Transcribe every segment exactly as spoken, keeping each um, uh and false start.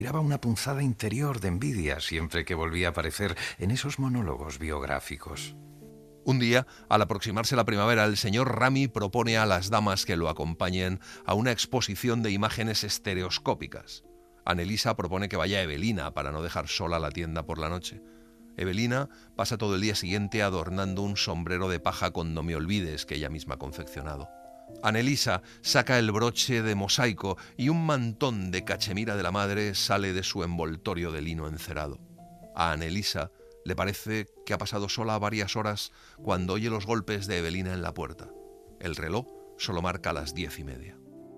Tiraba una punzada interior de envidia siempre que volvía a aparecer en esos monólogos biográficos. Un día, al aproximarse la primavera, el señor Ramy propone a las damas que lo acompañen a una exposición de imágenes estereoscópicas. Annelisa propone que vaya Evelina para no dejar sola la tienda por la noche. Evelina pasa todo el día siguiente adornando un sombrero de paja con no me olvides que ella misma ha confeccionado. Annelisa saca el broche de mosaico y un mantón de cachemira de la madre sale de su envoltorio de lino encerado. A Annelisa le parece que ha pasado sola varias horas cuando oye los golpes de Evelina en la puerta. El reloj solo marca las diez y media.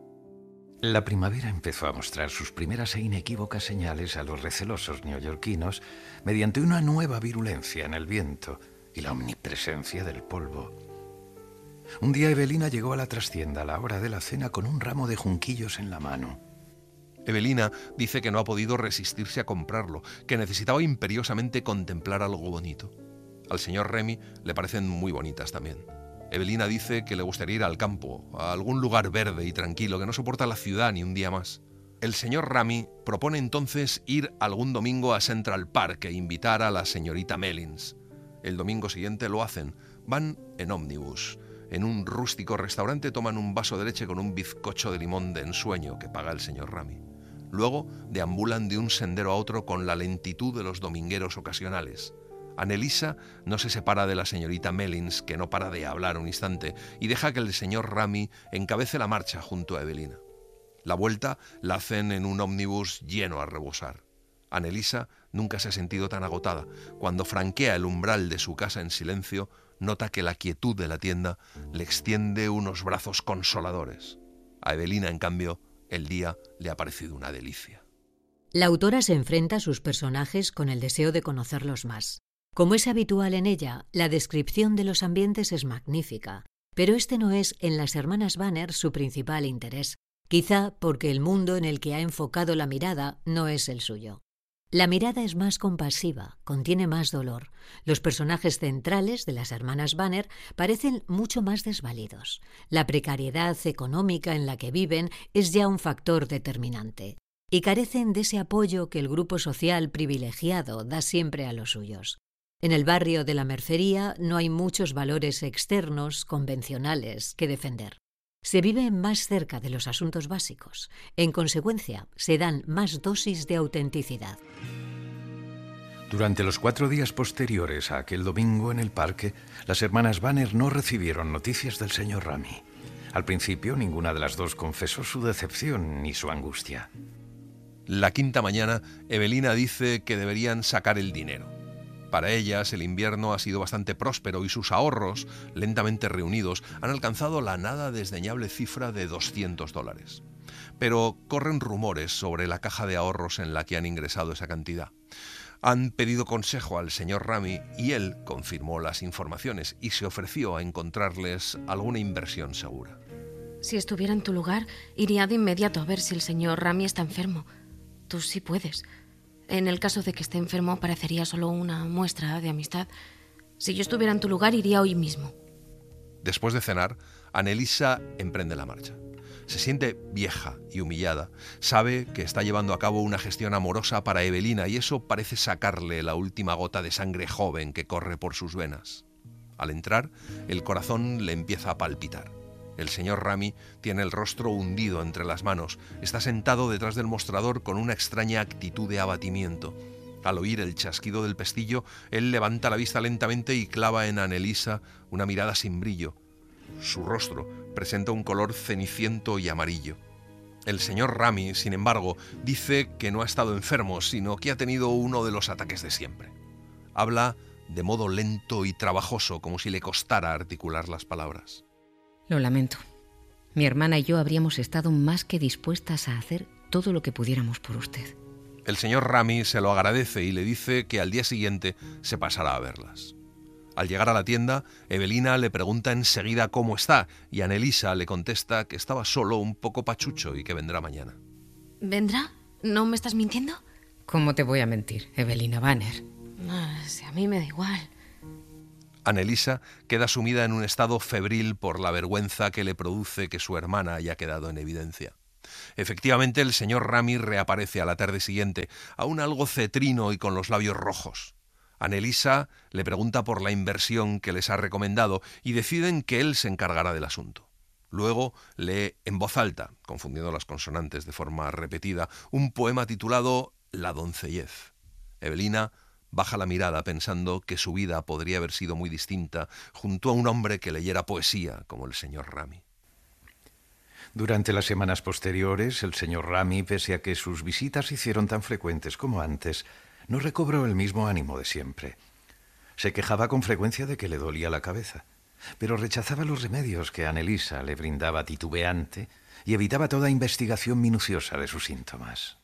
La primavera empezó a mostrar sus primeras e inequívocas señales a los recelosos neoyorquinos mediante una nueva virulencia en el viento y la omnipresencia del polvo. Un día Evelina llegó a la trastienda a la hora de la cena con un ramo de junquillos en la mano. Evelina dice que no ha podido resistirse a comprarlo, que necesitaba imperiosamente contemplar algo bonito. Al señor Remy le parecen muy bonitas también. Evelina dice que le gustaría ir al campo, a algún lugar verde y tranquilo, que no soporta la ciudad ni un día más. El señor Ramy propone entonces ir algún domingo a Central Park e invitar a la señorita Mellins. El domingo siguiente lo hacen. Van en ómnibus. En un rústico restaurante toman un vaso de leche con un bizcocho de limón de ensueño que paga el señor Ramy. Luego deambulan de un sendero a otro con la lentitud de los domingueros ocasionales. Annelisa no se separa de la señorita Mellins, que no para de hablar un instante, y deja que el señor Ramy encabece la marcha junto a Evelina. La vuelta la hacen en un ómnibus lleno a rebosar. Annelisa nunca se ha sentido tan agotada. Cuando franquea el umbral de su casa en silencio, nota que la quietud de la tienda le extiende unos brazos consoladores. A Evelina, en cambio, el día le ha parecido una delicia. La autora se enfrenta a sus personajes con el deseo de conocerlos más. Como es habitual en ella, la descripción de los ambientes es magnífica, pero este no es en las hermanas Banner su principal interés, quizá porque el mundo en el que ha enfocado la mirada no es el suyo. La mirada es más compasiva, contiene más dolor. Los personajes centrales de las hermanas Banner parecen mucho más desvalidos. La precariedad económica en la que viven es ya un factor determinante, y carecen de ese apoyo que el grupo social privilegiado da siempre a los suyos. En el barrio de la Mercería no hay muchos valores externos, convencionales, que defender. Se vive más cerca de los asuntos básicos. En consecuencia, se dan más dosis de autenticidad. Durante los cuatro días posteriores a aquel domingo en el parque, las hermanas Banner no recibieron noticias del señor Ramy. Al principio, ninguna de las dos confesó su decepción ni su angustia. La quinta mañana, Evelina dice que deberían sacar el dinero. Para ellas, el invierno ha sido bastante próspero y sus ahorros, lentamente reunidos, han alcanzado la nada desdeñable cifra de doscientos dólares. Pero corren rumores sobre la caja de ahorros en la que han ingresado esa cantidad. Han pedido consejo al señor Ramy y él confirmó las informaciones y se ofreció a encontrarles alguna inversión segura. Si estuviera en tu lugar, iría de inmediato a ver si el señor Ramy está enfermo. Tú sí puedes. En el caso de que esté enfermo, parecería solo una muestra de amistad. Si yo estuviera en tu lugar, iría hoy mismo. Después de cenar, Annelisa emprende la marcha. Se siente vieja y humillada. Sabe que está llevando a cabo una gestión amorosa para Evelina y eso parece sacarle la última gota de sangre joven que corre por sus venas. Al entrar, el corazón le empieza a palpitar. El señor Ramy tiene el rostro hundido entre las manos. Está sentado detrás del mostrador con una extraña actitud de abatimiento. Al oír el chasquido del pestillo, él levanta la vista lentamente y clava en Annelisa una mirada sin brillo. Su rostro presenta un color ceniciento y amarillo. El señor Ramy, sin embargo, dice que no ha estado enfermo, sino que ha tenido uno de los ataques de siempre. Habla de modo lento y trabajoso, como si le costara articular las palabras. Lo lamento. Mi hermana y yo habríamos estado más que dispuestas a hacer todo lo que pudiéramos por usted. El señor Ramy se lo agradece y le dice que al día siguiente se pasará a verlas. Al llegar a la tienda, Evelina le pregunta enseguida cómo está y Annelisa le contesta que estaba solo un poco pachucho y que vendrá mañana. ¿Vendrá? ¿No me estás mintiendo? ¿Cómo te voy a mentir, Evelina Banner? Ah, si a mí me da igual. Annelisa queda sumida en un estado febril por la vergüenza que le produce que su hermana haya quedado en evidencia. Efectivamente, el señor Ramy reaparece a la tarde siguiente, aún algo cetrino y con los labios rojos. Annelisa le pregunta por la inversión que les ha recomendado y deciden que él se encargará del asunto. Luego lee en voz alta, confundiendo las consonantes de forma repetida, un poema titulado La doncellez. Evelina baja la mirada pensando que su vida podría haber sido muy distinta junto a un hombre que leyera poesía como el señor Ramy. Durante las semanas posteriores, el señor Ramy, pese a que sus visitas se hicieron tan frecuentes como antes, no recobró el mismo ánimo de siempre. Se quejaba con frecuencia de que le dolía la cabeza, pero rechazaba los remedios que Annelisa le brindaba titubeante y evitaba toda investigación minuciosa de sus síntomas.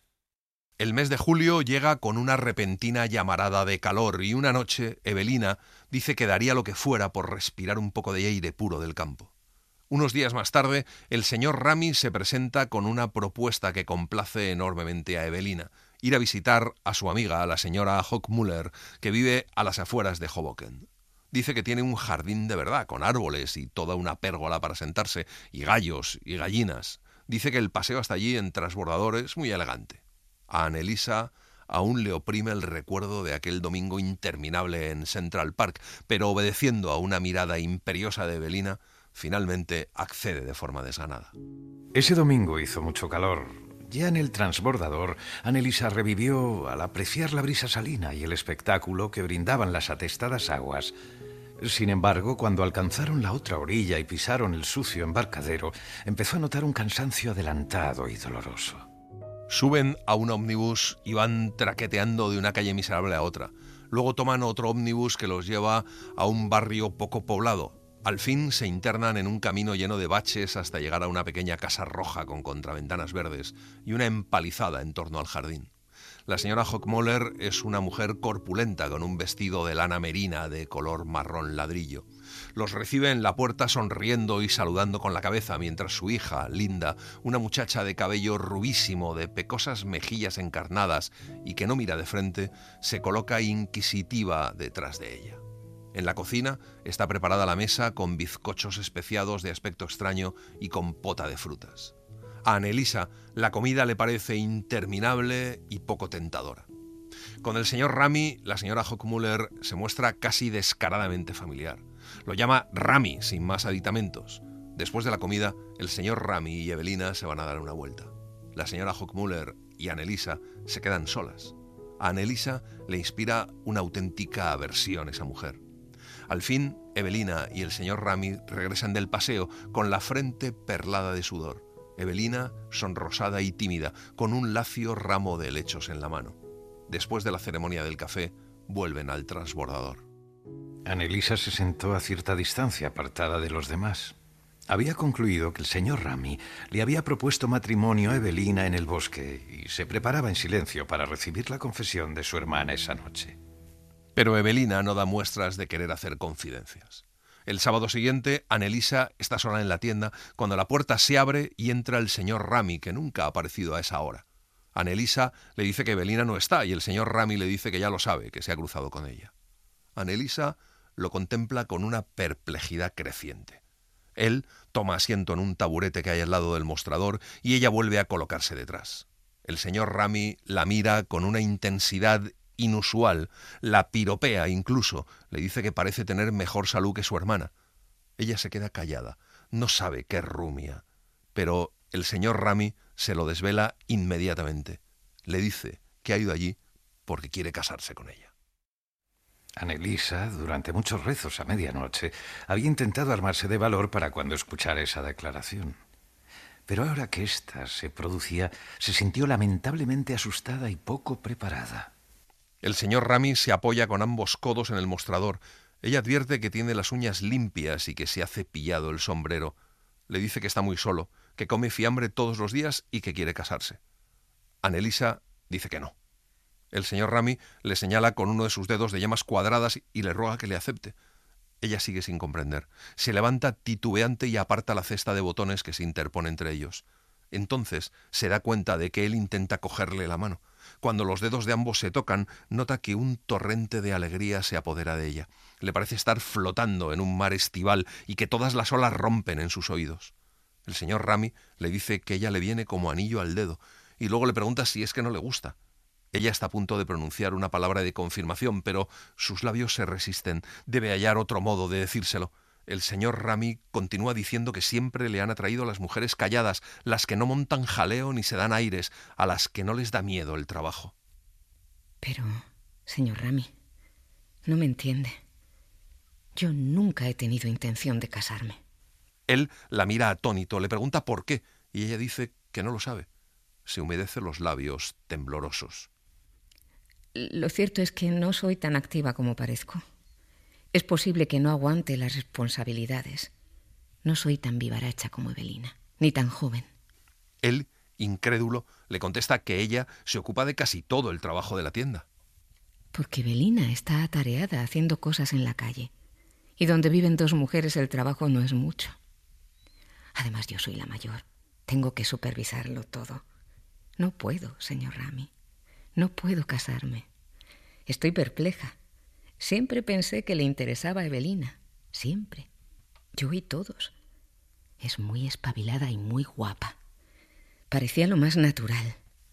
El mes de julio llega con una repentina llamarada de calor y una noche Evelina dice que daría lo que fuera por respirar un poco de aire puro del campo. Unos días más tarde, el señor Ramy se presenta con una propuesta que complace enormemente a Evelina: ir a visitar a su amiga, a la señora Hochmuller, que vive a las afueras de Hoboken. Dice que tiene un jardín de verdad, con árboles y toda una pérgola para sentarse, y gallos y gallinas. Dice que el paseo hasta allí en transbordador es muy elegante. A Annelisa aún le oprime el recuerdo de aquel domingo interminable en Central Park, pero obedeciendo a una mirada imperiosa de Evelina, finalmente accede de forma desganada. Ese domingo hizo mucho calor. Ya en el transbordador, Annelisa revivió al apreciar la brisa salina y el espectáculo que brindaban las atestadas aguas. Sin embargo, cuando alcanzaron la otra orilla y pisaron el sucio embarcadero, empezó a notar un cansancio adelantado y doloroso. Suben a un ómnibus y van traqueteando de una calle miserable a otra. Luego toman otro ómnibus que los lleva a un barrio poco poblado. Al fin se internan en un camino lleno de baches hasta llegar a una pequeña casa roja con contraventanas verdes y una empalizada en torno al jardín. La señora Hochmuller es una mujer corpulenta con un vestido de lana merina de color marrón ladrillo. Los recibe en la puerta sonriendo y saludando con la cabeza, mientras su hija, Linda, una muchacha de cabello rubísimo, de pecosas mejillas encarnadas y que no mira de frente, se coloca inquisitiva detrás de ella. En la cocina está preparada la mesa con bizcochos especiados de aspecto extraño y compota de frutas. A Annelisa la comida le parece interminable y poco tentadora. Con el señor Ramy, la señora Hochmuller se muestra casi descaradamente familiar. Lo llama Ramy, sin más aditamentos. Después de la comida, el señor Ramy y Evelina se van a dar una vuelta. La señora Hochmuller y Annelisa se quedan solas. A Annelisa le inspira una auténtica aversión esa mujer. Al fin, Evelina y el señor Ramy regresan del paseo con la frente perlada de sudor. Evelina sonrosada y tímida, con un lacio ramo de helechos en la mano. Después de la ceremonia del café, vuelven al transbordador. Annelisa se sentó a cierta distancia, apartada de los demás. Había concluido que el señor Ramy le había propuesto matrimonio a Evelina en el bosque y se preparaba en silencio para recibir la confesión de su hermana esa noche. Pero Evelina no da muestras de querer hacer confidencias. El sábado siguiente, Annelisa está sola en la tienda cuando la puerta se abre y entra el señor Ramy, que nunca ha aparecido a esa hora. Annelisa le dice que Evelina no está y el señor Ramy le dice que ya lo sabe, que se ha cruzado con ella. Annelisa lo contempla con una perplejidad creciente. Él toma asiento en un taburete que hay al lado del mostrador y ella vuelve a colocarse detrás. El señor Ramy la mira con una intensidad inusual, la piropea incluso, le dice que parece tener mejor salud que su hermana. Ella se queda callada, no sabe qué rumia, pero el señor Ramy se lo desvela inmediatamente. Le dice que ha ido allí porque quiere casarse con ella. Annelisa, durante muchos rezos a medianoche, había intentado armarse de valor para cuando escuchara esa declaración. Pero ahora que ésta se producía, se sintió lamentablemente asustada y poco preparada. El señor Ramy se apoya con ambos codos en el mostrador. Ella advierte que tiene las uñas limpias y que se ha cepillado el sombrero. Le dice que está muy solo, que come fiambre todos los días y que quiere casarse. Annelisa dice que no. El señor Ramy le señala con uno de sus dedos de yemas cuadradas y le ruega que le acepte. Ella sigue sin comprender. Se levanta titubeante y aparta la cesta de botones que se interpone entre ellos. Entonces se da cuenta de que él intenta cogerle la mano. Cuando los dedos de ambos se tocan, nota que un torrente de alegría se apodera de ella. Le parece estar flotando en un mar estival y que todas las olas rompen en sus oídos. El señor Rami le dice que ella le viene como anillo al dedo y luego le pregunta si es que no le gusta. Ella está a punto de pronunciar una palabra de confirmación, pero sus labios se resisten. Debe hallar otro modo de decírselo. El señor Rami continúa diciendo que siempre le han atraído las mujeres calladas, las que no montan jaleo ni se dan aires, a las que no les da miedo el trabajo. Pero, señor Rami, no me entiende. Yo nunca he tenido intención de casarme. Él la mira atónito, le pregunta por qué, y ella dice que no lo sabe. Se humedece los labios temblorosos. Lo cierto es que no soy tan activa como parezco. Es posible que no aguante las responsabilidades. No soy tan vivaracha como Evelina, ni tan joven. Él, incrédulo, le contesta que ella se ocupa de casi todo el trabajo de la tienda. Porque Evelina está atareada haciendo cosas en la calle. Y donde viven dos mujeres el trabajo no es mucho. Además, yo soy la mayor. Tengo que supervisarlo todo. No puedo, señor Rami. No puedo casarme. Estoy perpleja. Siempre pensé que le interesaba a Evelina. Siempre. Yo y todos. Es muy espabilada y muy guapa. Parecía lo más natural.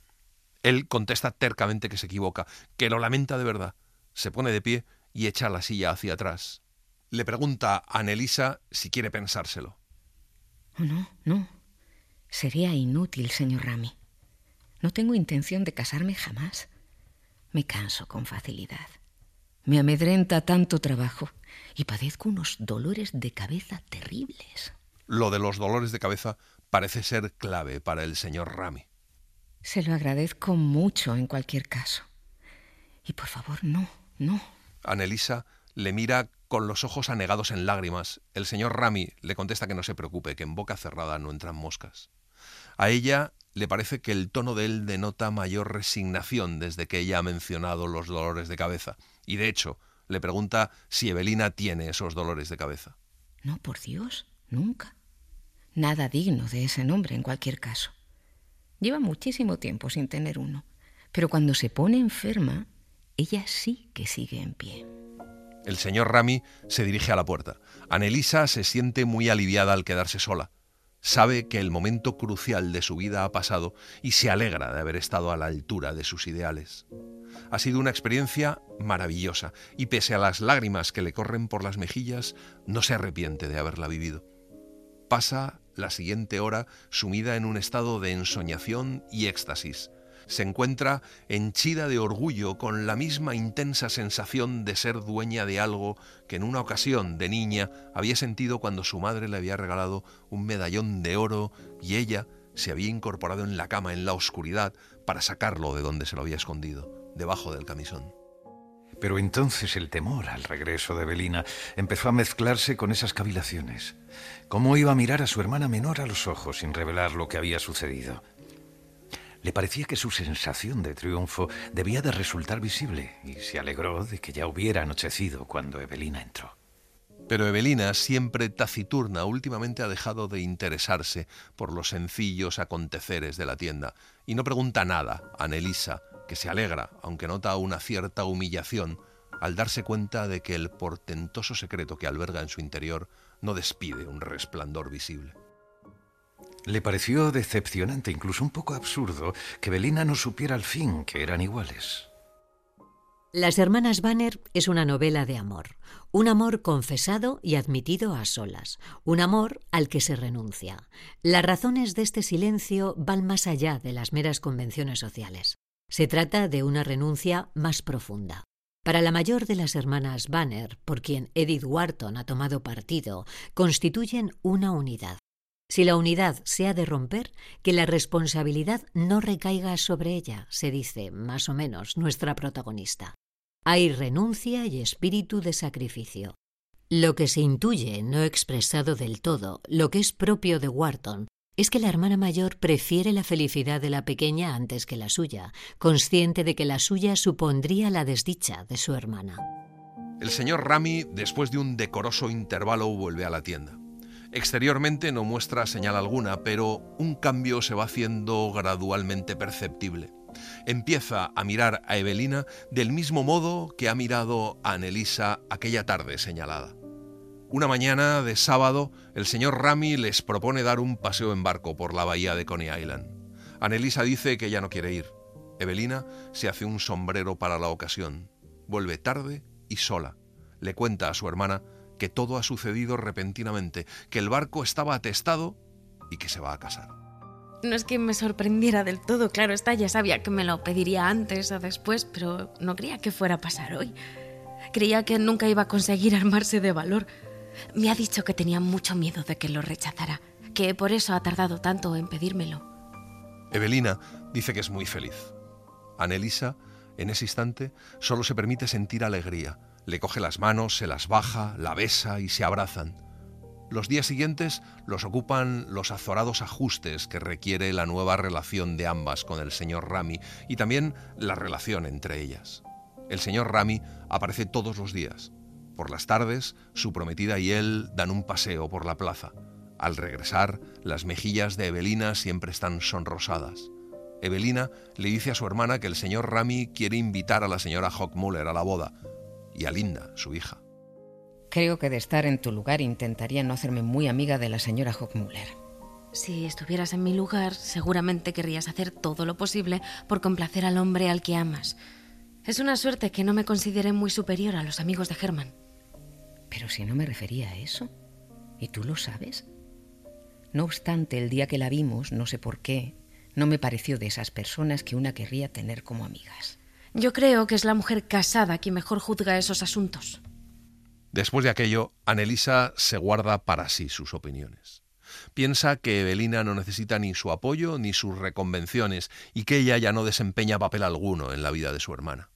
Él contesta tercamente que se equivoca, que lo lamenta de verdad. Se pone de pie y echa la silla hacia atrás. Le pregunta a Annelisa si quiere pensárselo. Oh, no, no. Sería inútil, señor Rami. No tengo intención de casarme jamás. Me canso con facilidad. Me amedrenta tanto trabajo y padezco unos dolores de cabeza terribles. Lo de los dolores de cabeza parece ser clave para el señor Rami. Se lo agradezco mucho en cualquier caso. Y por favor, no, no. Annelisa le mira con los ojos anegados en lágrimas. El señor Rami le contesta que no se preocupe, que en boca cerrada no entran moscas. A ella le parece que el tono de él denota mayor resignación desde que ella ha mencionado los dolores de cabeza. Y de hecho, le pregunta si Evelina tiene esos dolores de cabeza. No, por Dios, nunca. Nada digno de ese nombre en cualquier caso. Lleva muchísimo tiempo sin tener uno, pero cuando se pone enferma, ella sí que sigue en pie. El señor Rami se dirige a la puerta. Annelisa se siente muy aliviada al quedarse sola. Sabe que el momento crucial de su vida ha pasado y se alegra de haber estado a la altura de sus ideales. Ha sido una experiencia maravillosa y pese a las lágrimas que le corren por las mejillas, no se arrepiente de haberla vivido. Pasa la siguiente hora sumida en un estado de ensoñación y éxtasis. Se encuentra henchida de orgullo con la misma intensa sensación de ser dueña de algo que en una ocasión de niña había sentido cuando su madre le había regalado un medallón de oro y ella se había incorporado en la cama en la oscuridad para sacarlo de donde se lo había escondido, debajo del camisón. Pero entonces el temor al regreso de Evelina empezó a mezclarse con esas cavilaciones. ¿Cómo iba a mirar a su hermana menor a los ojos sin revelar lo que había sucedido? Le parecía que su sensación de triunfo debía de resultar visible y se alegró de que ya hubiera anochecido cuando Evelina entró. Pero Evelina, siempre taciturna, últimamente ha dejado de interesarse por los sencillos aconteceres de la tienda y no pregunta nada a Annelisa, que se alegra, aunque nota una cierta humillación, al darse cuenta de que el portentoso secreto que alberga en su interior no despide un resplandor visible. Le pareció decepcionante, incluso un poco absurdo, que Evelina no supiera al fin que eran iguales. Las hermanas Banner es una novela de amor, un amor confesado y admitido a solas, un amor al que se renuncia. Las razones de este silencio van más allá de las meras convenciones sociales. Se trata de una renuncia más profunda. Para la mayor de las hermanas Banner, por quien Edith Wharton ha tomado partido, constituyen una unidad. Si la unidad se ha de romper, que la responsabilidad no recaiga sobre ella, se dice, más o menos, nuestra protagonista. Hay renuncia y espíritu de sacrificio. Lo que se intuye, no expresado del todo, lo que es propio de Wharton, es que la hermana mayor prefiere la felicidad de la pequeña antes que la suya, consciente de que la suya supondría la desdicha de su hermana. El señor Rami, después de un decoroso intervalo, vuelve a la tienda. Exteriormente no muestra señal alguna, pero un cambio se va haciendo gradualmente perceptible. Empieza a mirar a Evelina del mismo modo que ha mirado a Annelisa aquella tarde señalada. Una mañana de sábado, el señor Ramy les propone dar un paseo en barco por la bahía de Coney Island. Annelisa dice que ella no quiere ir. Evelina se hace un sombrero para la ocasión. Vuelve tarde y sola. Le cuenta a su hermana que todo ha sucedido repentinamente, que el barco estaba atestado y que se va a casar. No es que me sorprendiera del todo, claro está, ya sabía que me lo pediría antes o después, pero no creía que fuera a pasar hoy. Creía que nunca iba a conseguir armarse de valor. Me ha dicho que tenía mucho miedo de que lo rechazara, que por eso ha tardado tanto en pedírmelo. Evelina dice que es muy feliz. Annelisa, en ese instante, solo se permite sentir alegría. Le coge las manos, se las baja, la besa y se abrazan. Los días siguientes los ocupan los azorados ajustes que requiere la nueva relación de ambas con el señor Ramy y también la relación entre ellas. El señor Ramy aparece todos los días. Por las tardes, su prometida y él dan un paseo por la plaza. Al regresar, las mejillas de Evelina siempre están sonrosadas. Evelina le dice a su hermana que el señor Ramy quiere invitar a la señora Hochmuller a la boda y a Linda, su hija. Creo que de estar en tu lugar intentaría no hacerme muy amiga de la señora Hochmuller. Si estuvieras en mi lugar, seguramente querrías hacer todo lo posible por complacer al hombre al que amas. Es una suerte que no me considere muy superior a los amigos de Hermann. Pero si no me refería a eso, ¿y tú lo sabes? No obstante, el día que la vimos, no sé por qué, no me pareció de esas personas que una querría tener como amigas. Yo creo que es la mujer casada quien mejor juzga esos asuntos. Después de aquello, Annelisa se guarda para sí sus opiniones. Piensa que Evelina no necesita ni su apoyo ni sus reconvenciones y que ella ya no desempeña papel alguno en la vida de su hermana.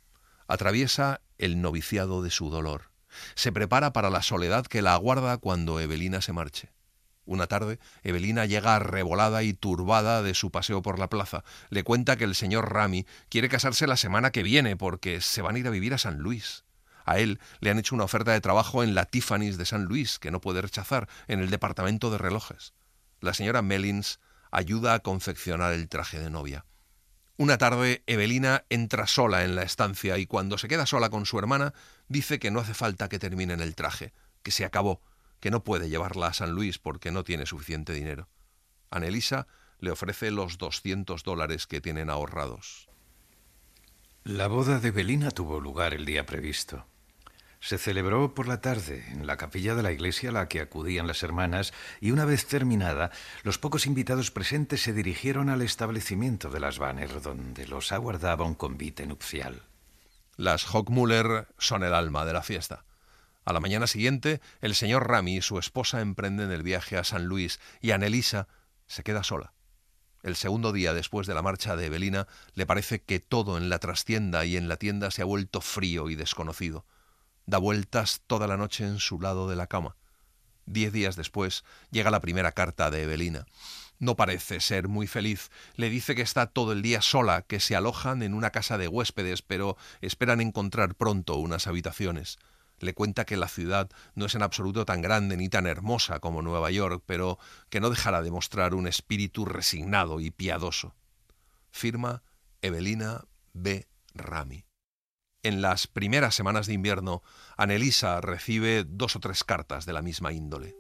Atraviesa el noviciado de su dolor. Se prepara para la soledad que la aguarda cuando Evelina se marche. Una tarde, Evelina llega arrebolada y turbada de su paseo por la plaza. Le cuenta que el señor Ramy quiere casarse la semana que viene porque se van a ir a vivir a San Luis. A él le han hecho una oferta de trabajo en la Tiffany's de San Luis, que no puede rechazar, en el departamento de relojes. La señora Mellins ayuda a confeccionar el traje de novia. Una tarde, Evelina entra sola en la estancia y cuando se queda sola con su hermana, dice que no hace falta que terminen el traje, que se acabó, que no puede llevarla a San Luis porque no tiene suficiente dinero. Annelisa le ofrece los doscientos dólares que tienen ahorrados. La boda de Evelina tuvo lugar el día previsto. Se celebró por la tarde en la capilla de la iglesia a la que acudían las hermanas y una vez terminada, los pocos invitados presentes se dirigieron al establecimiento de las Banner, donde los aguardaba un convite nupcial. Las Hochmuller son el alma de la fiesta. A la mañana siguiente, el señor Ramy y su esposa emprenden el viaje a San Luis y Annelisa se queda sola. El segundo día después de la marcha de Evelina, le parece que todo en la trastienda y en la tienda se ha vuelto frío y desconocido. Da vueltas toda la noche en su lado de la cama. Diez días después llega la primera carta de Evelina. No parece ser muy feliz. Le dice que está todo el día sola, que se alojan en una casa de huéspedes, pero esperan encontrar pronto unas habitaciones. Le cuenta que la ciudad no es en absoluto tan grande ni tan hermosa como Nueva York, pero que no dejará de mostrar un espíritu resignado y piadoso. Firma Evelina B. Ramy. En las primeras semanas de invierno, Annelisa recibe dos o tres cartas de la misma índole.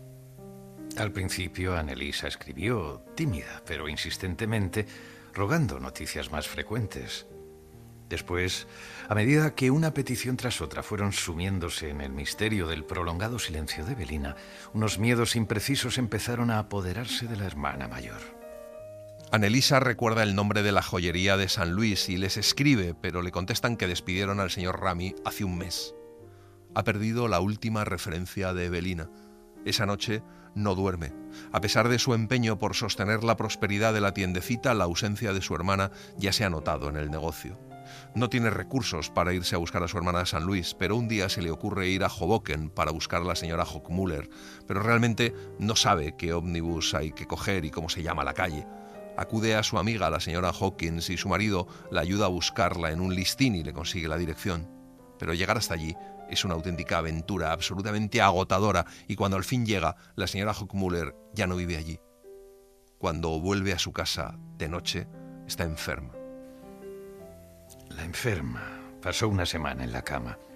Al principio, Annelisa escribió, tímida pero insistentemente, rogando noticias más frecuentes. Después, a medida que una petición tras otra fueron sumiéndose en el misterio del prolongado silencio de Evelina, unos miedos imprecisos empezaron a apoderarse de la hermana mayor. Annelisa recuerda el nombre de la joyería de San Luis y les escribe, pero le contestan que despidieron al señor Ramy hace un mes. Ha perdido la última referencia de Evelina. Esa noche no duerme. A pesar de su empeño por sostener la prosperidad de la tiendecita, la ausencia de su hermana ya se ha notado en el negocio. No tiene recursos para irse a buscar a su hermana a San Luis, pero un día se le ocurre ir a Hoboken para buscar a la señora Hochmuller, pero realmente no sabe qué ómnibus hay que coger y cómo se llama la calle. Acude a su amiga, la señora Hawkins, y su marido la ayuda a buscarla en un listín y le consigue la dirección. Pero llegar hasta allí es una auténtica aventura, absolutamente agotadora, y cuando al fin llega, la señora Hochmuller ya no vive allí. Cuando vuelve a su casa de noche, está enferma. La enferma pasó una semana en la cama.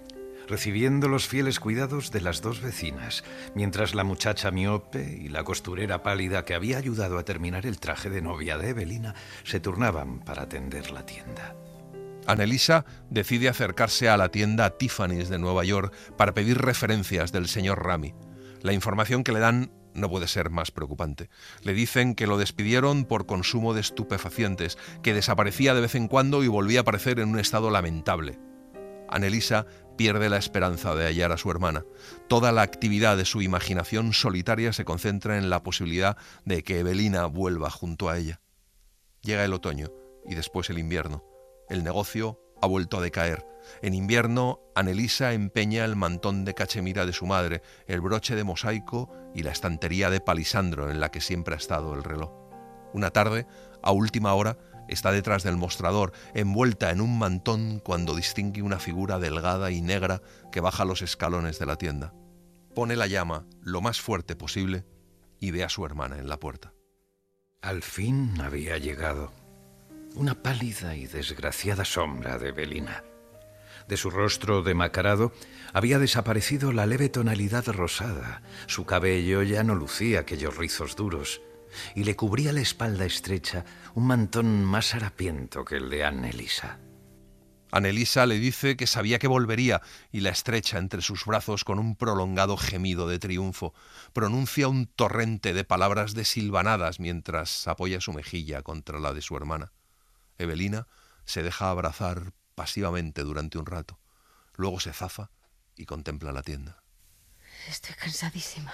recibiendo los fieles cuidados de las dos vecinas, mientras la muchacha miope y la costurera pálida que había ayudado a terminar el traje de novia de Evelina se turnaban para atender la tienda. Annelisa decide acercarse a la tienda Tiffany's de Nueva York para pedir referencias del señor Ramy. La información que le dan no puede ser más preocupante. Le dicen que lo despidieron por consumo de estupefacientes, que desaparecía de vez en cuando y volvía a aparecer en un estado lamentable. Annelisa pierde la esperanza de hallar a su hermana. Toda la actividad de su imaginación solitaria se concentra en la posibilidad de que Evelina vuelva junto a ella. Llega el otoño y después el invierno. El negocio ha vuelto a decaer. En invierno, Annelisa empeña el mantón de cachemira de su madre, el broche de mosaico y la estantería de palisandro en la que siempre ha estado el reloj. Una tarde, a última hora, está detrás del mostrador, envuelta en un mantón cuando distingue una figura delgada y negra que baja los escalones de la tienda. Pone la llama lo más fuerte posible y ve a su hermana en la puerta. Al fin había llegado. Una pálida y desgraciada sombra de Evelina. De su rostro demacrado había desaparecido la leve tonalidad rosada. Su cabello ya no lucía aquellos rizos duros y le cubría la espalda estrecha un mantón más harapiento que el de Annelisa. Annelisa le dice que sabía que volvería y la estrecha entre sus brazos con un prolongado gemido de triunfo. Pronuncia un torrente de palabras desilvanadas mientras apoya su mejilla contra la de su hermana. Evelina se deja abrazar pasivamente durante un rato. Luego se zafa y contempla la tienda. Estoy cansadísima.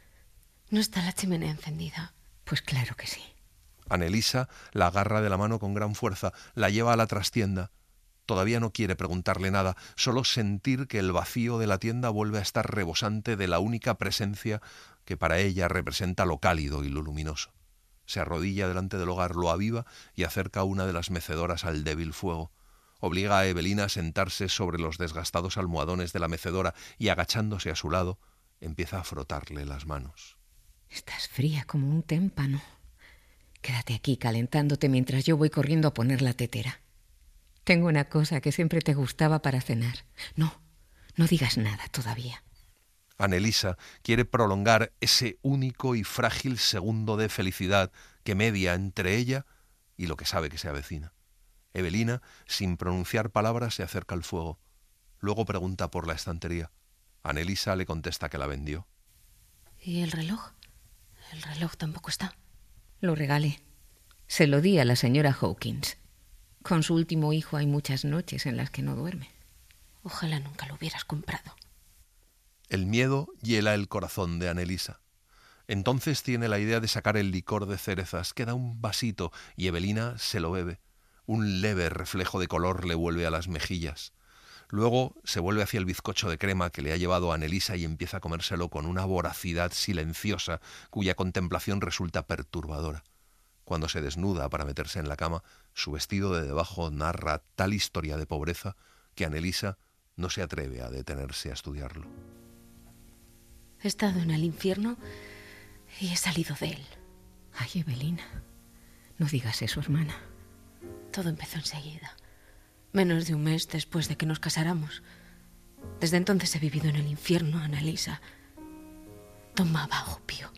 ¿No está la chimenea encendida? Pues claro que sí. Annelisa la agarra de la mano con gran fuerza, la lleva a la trastienda. Todavía no quiere preguntarle nada, solo sentir que el vacío de la tienda vuelve a estar rebosante de la única presencia que para ella representa lo cálido y lo luminoso. Se arrodilla delante del hogar, lo aviva y acerca una de las mecedoras al débil fuego. Obliga a Evelina a sentarse sobre los desgastados almohadones de la mecedora y, agachándose a su lado, empieza a frotarle las manos. Estás fría como un témpano. Quédate aquí calentándote mientras yo voy corriendo a poner la tetera. Tengo una cosa que siempre te gustaba para cenar. No, no digas nada todavía. Annelisa quiere prolongar ese único y frágil segundo de felicidad que media entre ella y lo que sabe que se avecina. Evelina, sin pronunciar palabras, se acerca al fuego. Luego pregunta por la estantería. Annelisa le contesta que la vendió. ¿Y el reloj? El reloj tampoco está. Lo regalé. Se lo di a la señora Hawkins. Con su último hijo hay muchas noches en las que no duerme. Ojalá nunca lo hubieras comprado. El miedo hiela el corazón de Annelisa. Entonces tiene la idea de sacar el licor de cerezas. Queda un vasito y Evelina se lo bebe. Un leve reflejo de color le vuelve a las mejillas. Luego se vuelve hacia el bizcocho de crema que le ha llevado a Annelisa y empieza a comérselo con una voracidad silenciosa cuya contemplación resulta perturbadora. Cuando se desnuda para meterse en la cama, su vestido de debajo narra tal historia de pobreza que Annelisa no se atreve a detenerse a estudiarlo. He estado en el infierno y he salido de él. Ay, Evelina, no digas eso, hermana. Todo empezó enseguida, menos de un mes después de que nos casáramos. Desde entonces he vivido en el infierno, Annelisa. Tomaba opio.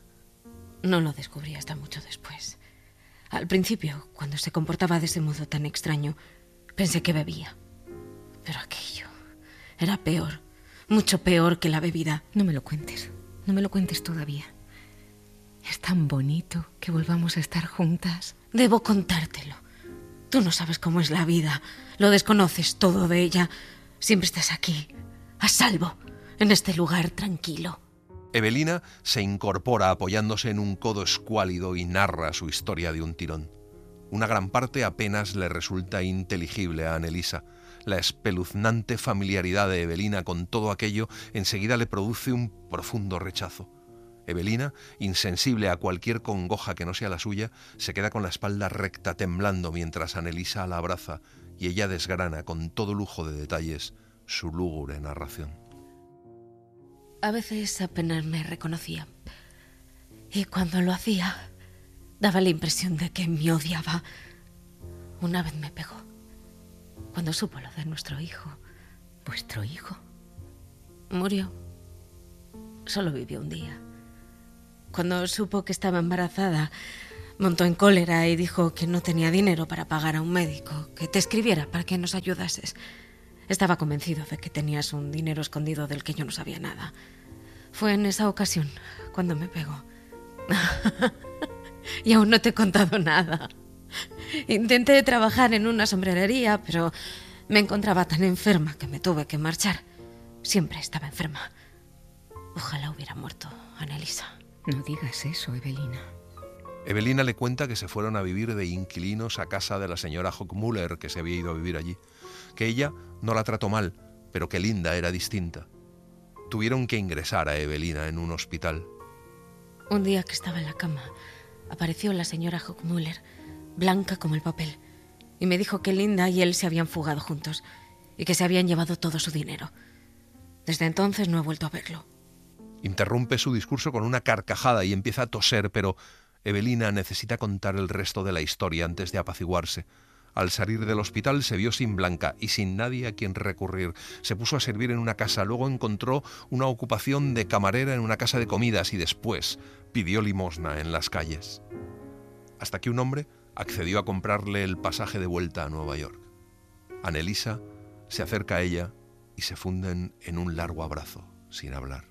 No lo descubrí hasta mucho después. Al principio, cuando se comportaba de ese modo tan extraño, pensé que bebía. Pero aquello era peor, mucho peor que la bebida. No me lo cuentes, no me lo cuentes todavía. Es tan bonito que volvamos a estar juntas. Debo contártelo. Tú no sabes cómo es la vida, lo desconoces todo de ella. Siempre estás aquí, a salvo, en este lugar tranquilo. Evelina se incorpora apoyándose en un codo escuálido y narra su historia de un tirón. Una gran parte apenas le resulta inteligible a Annelisa. La espeluznante familiaridad de Evelina con todo aquello enseguida le produce un profundo rechazo. Evelina, insensible a cualquier congoja que no sea la suya, se queda con la espalda recta temblando mientras Annelisa la abraza y ella desgrana con todo lujo de detalles su lúgubre narración. A veces apenas me reconocía. Y cuando lo hacía, daba la impresión de que me odiaba. Una vez me pegó. Cuando supo lo de nuestro hijo. ¿Vuestro hijo? Murió. Solo vivió un día. Cuando supo que estaba embarazada, montó en cólera y dijo que no tenía dinero para pagar a un médico, que te escribiera para que nos ayudases. Estaba convencido de que tenías un dinero escondido del que yo no sabía nada. Fue en esa ocasión cuando me pegó. Y aún no te he contado nada. Intenté trabajar en una sombrerería, pero me encontraba tan enferma que me tuve que marchar. Siempre estaba enferma. Ojalá hubiera muerto, Annelisa. No digas eso, Evelina. Evelina le cuenta que se fueron a vivir de inquilinos a casa de la señora Hochmuller, que se había ido a vivir allí. Que ella no la trató mal, pero que Linda era distinta. Tuvieron que ingresar a Evelina en un hospital. Un día que estaba en la cama, apareció la señora Hochmuller, blanca como el papel, y me dijo que Linda y él se habían fugado juntos y que se habían llevado todo su dinero. Desde entonces no he vuelto a verlo. Interrumpe su discurso con una carcajada y empieza a toser, pero Evelina necesita contar el resto de la historia antes de apaciguarse. Al salir del hospital se vio sin Blanca y sin nadie a quien recurrir. Se puso a servir en una casa, luego encontró una ocupación de camarera en una casa de comidas y después pidió limosna en las calles. Hasta que un hombre accedió a comprarle el pasaje de vuelta a Nueva York. Annelisa se acerca a ella y se funden en un largo abrazo, sin hablar.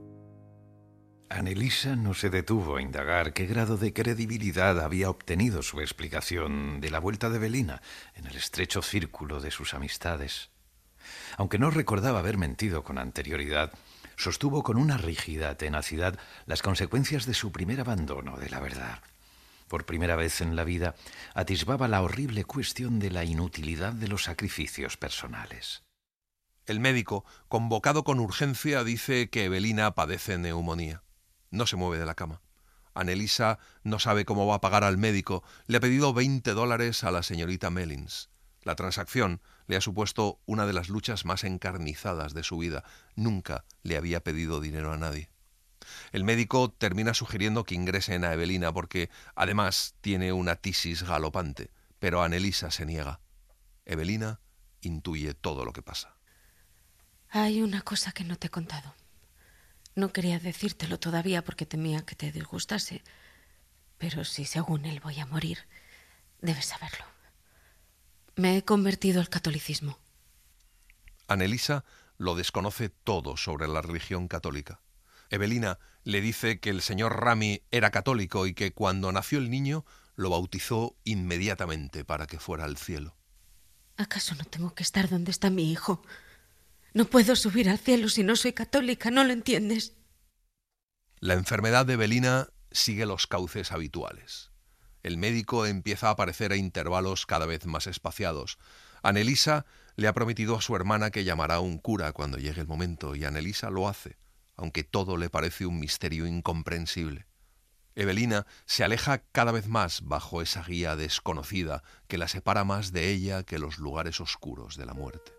Annelisa no se detuvo a indagar qué grado de credibilidad había obtenido su explicación de la vuelta de Evelina en el estrecho círculo de sus amistades. Aunque no recordaba haber mentido con anterioridad, sostuvo con una rígida tenacidad las consecuencias de su primer abandono de la verdad. Por primera vez en la vida atisbaba la horrible cuestión de la inutilidad de los sacrificios personales. El médico, convocado con urgencia, dice que Evelina padece neumonía. No se mueve de la cama. Annelisa no sabe cómo va a pagar al médico. Le ha pedido veinte dólares a la señorita Mellins. La transacción le ha supuesto una de las luchas más encarnizadas de su vida. Nunca le había pedido dinero a nadie. El médico termina sugiriendo que ingresen a Evelina porque, además, tiene una tisis galopante. Pero Annelisa se niega. Evelina intuye todo lo que pasa. Hay una cosa que no te he contado. No quería decírtelo todavía porque temía que te disgustase. Pero si según él voy a morir, debes saberlo. Me he convertido al catolicismo. Annelisa lo desconoce todo sobre la religión católica. Evelina le dice que el señor Ramy era católico y que cuando nació el niño lo bautizó inmediatamente para que fuera al cielo. ¿Acaso no tengo que estar donde está mi hijo? No puedo subir al cielo si no soy católica, ¿no lo entiendes? La enfermedad de Evelina sigue los cauces habituales. El médico empieza a aparecer a intervalos cada vez más espaciados. Annelisa le ha prometido a su hermana que llamará a un cura cuando llegue el momento, y Annelisa lo hace, aunque todo le parece un misterio incomprensible. Evelina se aleja cada vez más bajo esa guía desconocida que la separa más de ella que los lugares oscuros de la muerte.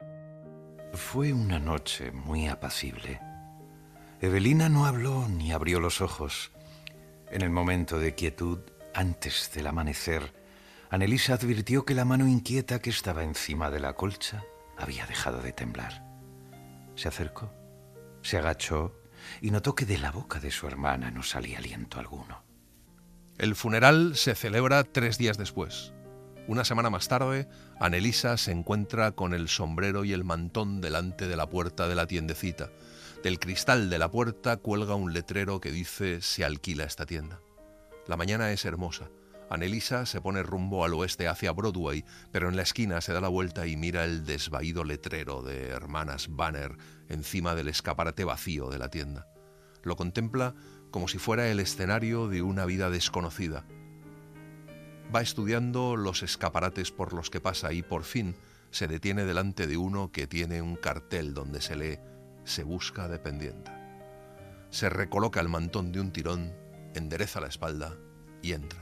Fue una noche muy apacible. Evelina no habló ni abrió los ojos. En el momento de quietud, antes del amanecer, Annelisa advirtió que la mano inquieta que estaba encima de la colcha había dejado de temblar. Se acercó, se agachó y notó que de la boca de su hermana no salía aliento alguno. El funeral se celebra tres días después. Una semana más tarde, Annelisa se encuentra con el sombrero y el mantón delante de la puerta de la tiendecita. Del cristal de la puerta cuelga un letrero que dice «Se alquila esta tienda». La mañana es hermosa. Annelisa se pone rumbo al oeste hacia Broadway, pero en la esquina se da la vuelta y mira el desvaído letrero de Hermanas Banner encima del escaparate vacío de la tienda. Lo contempla como si fuera el escenario de una vida desconocida. Va estudiando los escaparates por los que pasa y por fin se detiene delante de uno que tiene un cartel donde se lee «Se busca dependienta». Se recoloca el mantón de un tirón, endereza la espalda y entra.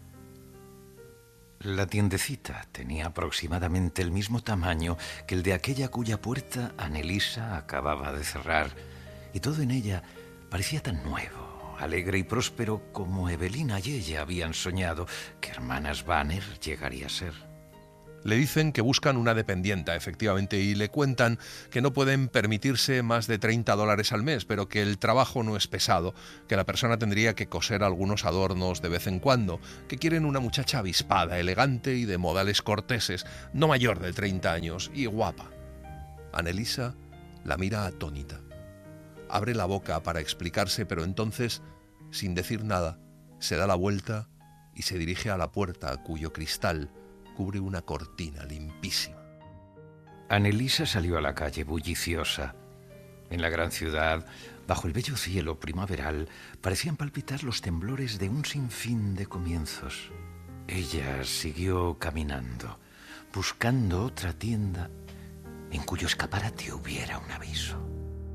La tiendecita tenía aproximadamente el mismo tamaño que el de aquella cuya puerta Annelisa acababa de cerrar, y todo en ella parecía tan nuevo, alegre y próspero como Evelina y ella habían soñado que Hermanas Banner llegaría a ser. Le dicen que buscan una dependienta, efectivamente, y le cuentan que no pueden permitirse más de treinta dólares al mes, pero que el trabajo no es pesado, que la persona tendría que coser algunos adornos de vez en cuando, que quieren una muchacha avispada, elegante y de modales corteses, no mayor de treinta años y guapa. Annelisa la mira atónita. Abre la boca para explicarse, pero entonces, sin decir nada, se da la vuelta y se dirige a la puerta cuyo cristal cubre una cortina limpísima. Annelisa salió a la calle bulliciosa. En la gran ciudad, bajo el bello cielo primaveral, parecían palpitar los temblores de un sinfín de comienzos. Ella siguió caminando, buscando otra tienda en cuyo escaparate hubiera un aviso.